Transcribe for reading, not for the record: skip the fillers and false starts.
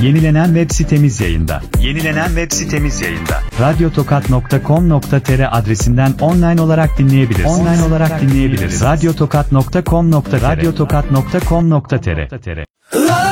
Yenilenen web sitemiz yayında. Radyotokat.com.tr adresinden online olarak dinleyebiliriz. Radyotokat.com.tr